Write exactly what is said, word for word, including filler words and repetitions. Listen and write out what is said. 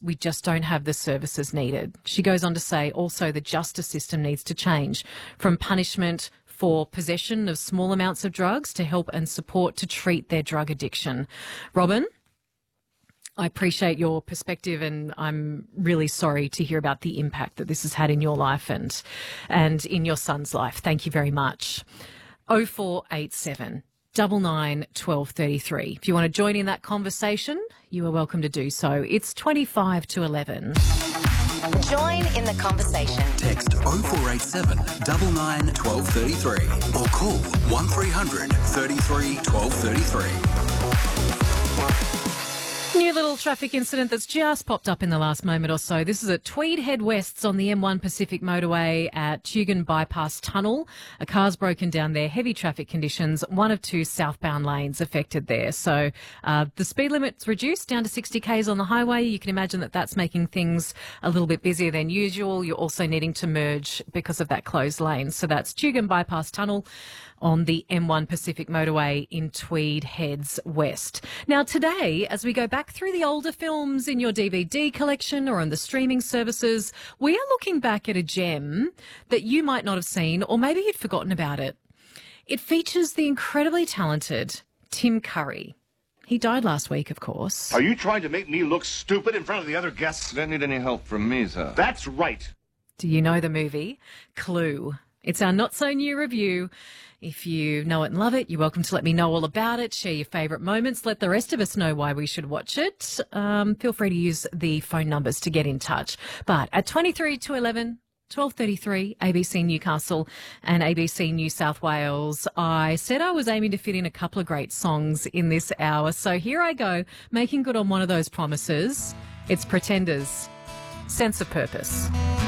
we just don't have the services needed. She goes on to say also the justice system needs to change from punishment for possession of small amounts of drugs to help and support to treat their drug addiction. Robin, I appreciate your perspective, and I'm really sorry to hear about the impact that this has had in your life and and in your son's life. Thank you very much. oh four eight seven, nine nine, one two three three. If you want to join in that conversation, you are welcome to do so. It's twenty-five to eleven. Join in the conversation. Text oh four eight seven, nine nine, one two three three or call one three hundred, thirty-three, twelve thirty-three. New little traffic incident that's just popped up in the last moment or so. This is at Tweed Head Wests on the M one Pacific Motorway at Tugun Bypass Tunnel. A car's broken down there. Heavy traffic conditions. One of two southbound lanes affected there. So uh, the speed limit's reduced down to sixty kays on the highway. You can imagine that that's making things a little bit busier than usual. You're also needing to merge because of that closed lane. So that's Tugun Bypass Tunnel on the M one Pacific Motorway in Tweed Heads West. Now today, as we go back through the older films in your D V D collection or on the streaming services, we are looking back at a gem that you might not have seen, or maybe you'd forgotten about it. It features the incredibly talented Tim Curry. He died last week, of course. Are you trying to make me look stupid in front of the other guests? Don't need any help from me, sir. That's right. Do you know the movie Clue? It's our not-so-new review. If you know it and love it, you're welcome to let me know all about it. Share your favourite moments. Let the rest of us know why we should watch it. Um, feel free to use the phone numbers to get in touch. But at twenty-three to eleven, twelve thirty-three, A B C Newcastle and A B C New South Wales, I said I was aiming to fit in a couple of great songs in this hour. So here I go, making good on one of those promises. It's Pretenders, Sense of Purpose.